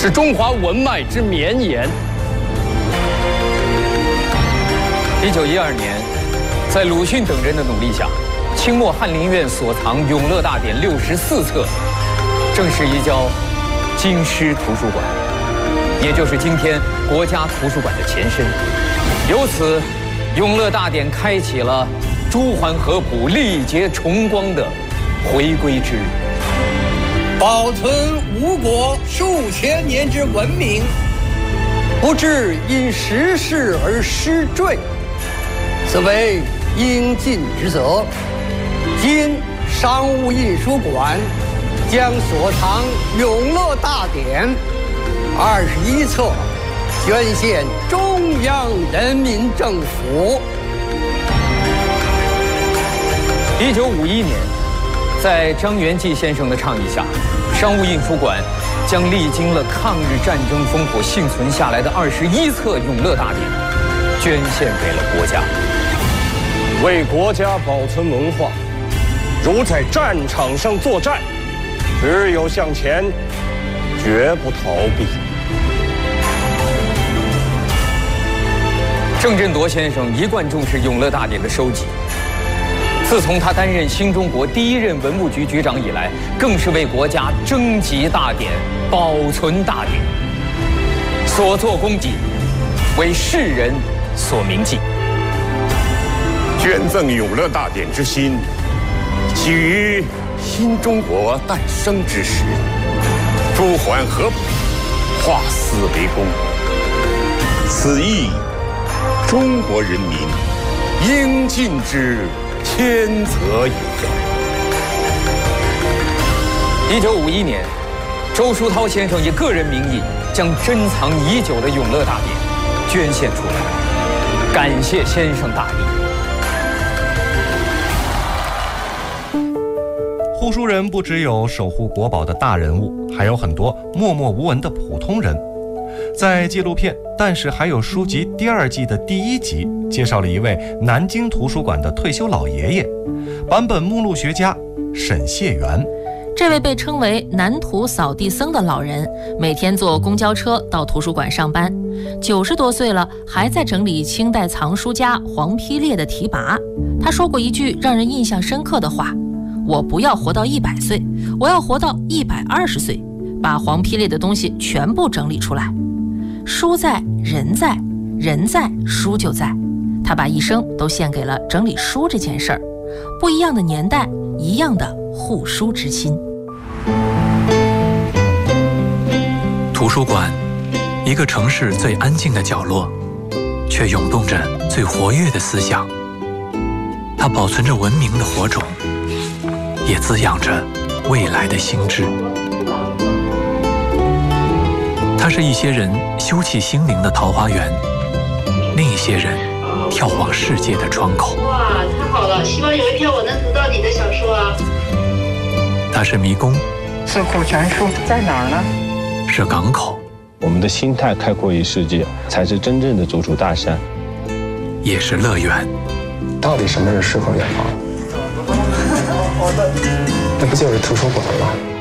是中华文脉之绵延。1912年，在鲁迅等人的努力下，清末翰林院所藏《永乐大典》64册，正式移交京师图书馆，也就是今天国家图书馆的前身。由此，《永乐大典》开启了朱桓合浦历劫重光的回归之旅。 保存吴国数千年之文明，不致因时事而失坠，此为应尽之责。今商务印书馆将所藏《永乐大典》21册捐献中央人民政府。 1951年，在张元济先生的倡议下，商务印书馆将历经了抗日战争烽火幸存下来的21册《永乐大典》捐献给了国家。 为国家保存文化，如在战场上作战，只有向前，绝不逃避。 郑振铎先生一贯重视《永乐大典》的收集。自从他担任新中国第一任文物局局长以来，更是为国家征集大典、保存大典，所作功绩为世人所铭记。 捐赠永乐大典之心，起于新中国诞生之时，朱桓合浦化私为公，此意中国人民应尽之天责也。 1951年，周书涛先生以个人名义将珍藏已久的《永乐大典》捐献出来，感谢先生大义。 护书人不只有守护国宝的大人物，还有很多默默无闻的普通人。在纪录片《但是还有书籍》第2季的第1集，介绍了一位南京图书馆的退休老爷爷，版本目录学家沈谢元。 这位被称为南图扫地僧的老人，每天坐公交车到图书馆上班，90多岁了，还在整理清代藏书家黄丕烈的题跋。他说过一句让人印象深刻的话：我不要活到100岁，我要活到120岁，把黄丕烈的东西全部整理出来。书在人在，人在书就在。他把一生都献给了整理书这件事儿。不一样的年代，一样的护书之心。 图书馆，一个城市最安静的角落，却涌动着最活跃的思想。它保存着文明的火种，也滋养着未来的心智。它是一些人休憩心灵的桃花源，另一些人眺望世界的窗口。 哇，太好了！希望有一天我能读到你的小说啊。 它是迷宫， 四库全书在哪儿呢？ 是港口。 我们的心态开阔于世界，才是真正的走出大山。 也是乐园。 到底什么是诗和远方？那不就是图书馆吗？